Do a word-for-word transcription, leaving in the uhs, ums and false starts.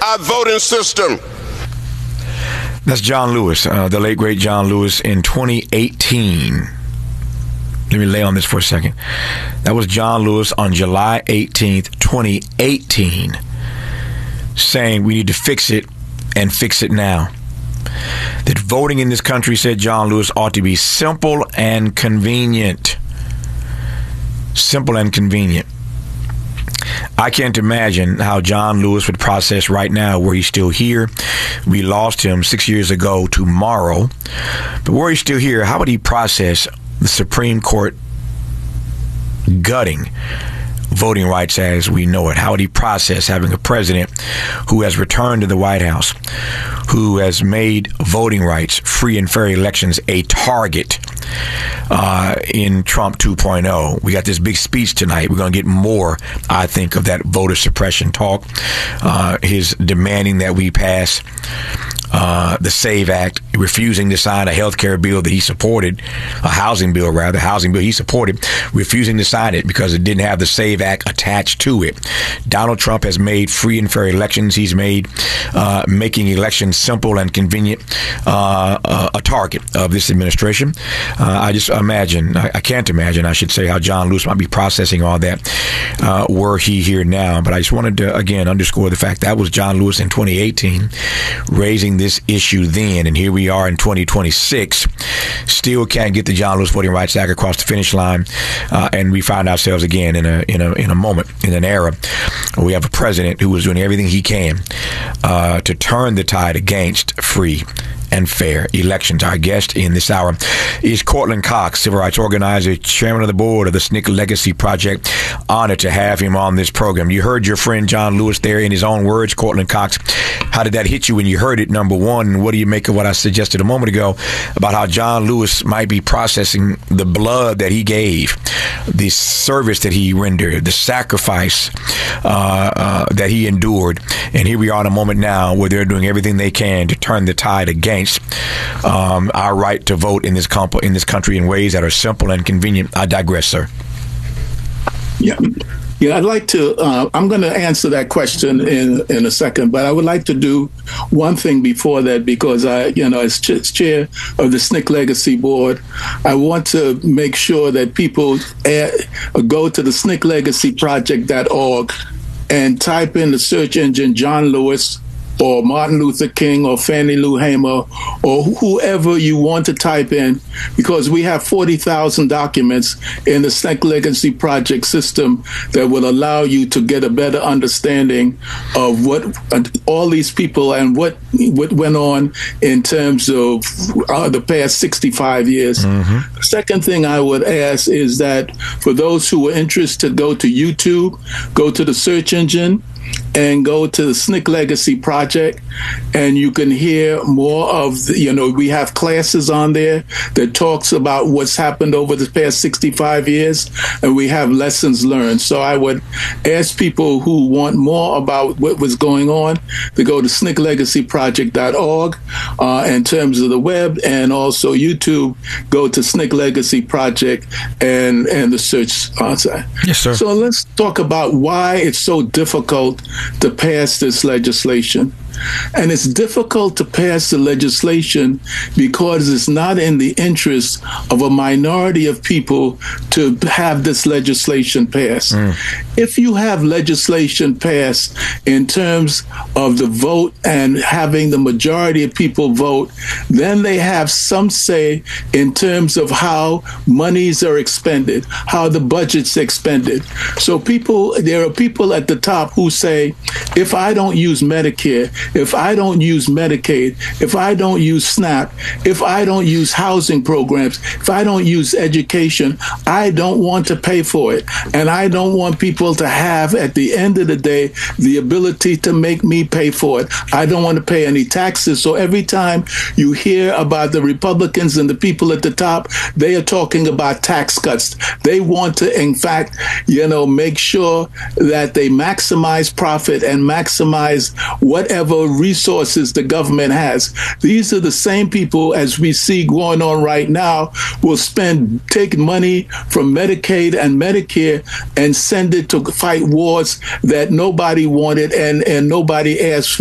our voting system. That's John Lewis, uh, the late, great John Lewis in twenty eighteen. Let me lay on this for a second. That was John Lewis on July eighteenth, twenty eighteen, saying we need to fix it and fix it now. That voting in this country, said John Lewis, ought to be simple and convenient. Simple and convenient. I can't imagine how John Lewis would process right now were he still here. We lost him six years ago tomorrow. But were he still here, how would he process the Supreme Court gutting voting rights as we know it? How would he process having a president who has returned to the White House, who has made voting rights, free and fair elections a target uh, in Trump two point oh? We got this big speech tonight. We're going to get more, I think, of that voter suppression talk. Uh, his demanding that we pass Uh, the SAVE Act, refusing to sign a health care bill that he supported, a housing bill rather, housing bill he supported, refusing to sign it because it didn't have the SAVE Act attached to it. Donald Trump has made free and fair elections. He's made uh, making elections simple and convenient uh, uh, a target of this administration. Uh, I just imagine, I, I can't imagine, I should say, how John Lewis might be processing all that uh, were he here now. But I just wanted to, again, underscore the fact that was John Lewis in twenty eighteen, raising this issue then, and here we are in twenty twenty-six, still can't get the John Lewis Voting Rights Act across the finish line, uh, and we find ourselves again in a in a in a moment, in an era where we have a president who is doing everything he can uh, to turn the tide against free and fair elections. Our guest in this hour is Courtland Cox, civil rights organizer, chairman of the board of the S N C C Legacy Project. Honored to have him on this program. You heard your friend John Lewis there in his own words, Courtland Cox. How did that hit you when you heard it, number one? What do you make of what I suggested a moment ago about how John Lewis might be processing the blood that he gave, the service that he rendered, the sacrifice uh, uh, that he endured? And here we are in a moment now where they're doing everything they can to turn the tide against um, our right to vote in this comp- in this country in ways that are simple and convenient. I digress, sir. Yeah. Yeah, I'd like to, uh, I'm going to answer that question in, in a second, but I would like to do one thing before that, because I, you know, as ch- chair of the S N C C Legacy Board, I want to make sure that people add, go to the S N C C legacy project dot org and type in the search engine John Lewis or Martin Luther King or Fannie Lou Hamer or whoever you want to type in, because we have forty thousand documents in the S N C C Legacy Project system that will allow you to get a better understanding of what uh, all these people and what what went on in terms of uh, the past sixty-five years. Mm-hmm. The second thing I would ask is that for those who are interested, go to YouTube, go to the search engine, and go to the S N C C Legacy Project, and you can hear more of, the, you know, we have classes on there that talks about what's happened over the past sixty-five years, and we have lessons learned. So I would ask people who want more about what was going on to go to S N C C Legacy Project dot org uh, in terms of the web, and also YouTube, go to S N C C Legacy Project and, and the search answer. Yes, sir. So let's talk about why it's so difficult to pass this legislation. And it's difficult to pass the legislation because it's not in the interest of a minority of people to have this legislation passed. Mm. If you have legislation passed in terms of the vote and having the majority of people vote, then they have some say in terms of how monies are expended, how the budget's expended. So people, there are people at the top who say, if I don't use Medicare, if I don't use Medicaid, if I don't use SNAP, if I don't use housing programs, if I don't use education, I don't want to pay for it. And I don't want people to have, at the end of the day, the ability to make me pay for it. I don't want to pay any taxes. So every time you hear about the Republicans and the people at the top, they are talking about tax cuts. They want to, in fact, you know, make sure that they maximize profit and maximize whatever resources the government has. These are the same people, as we see going on right now, will spend, take money from Medicaid and Medicare and send it to fight wars that nobody wanted and, and nobody asked for.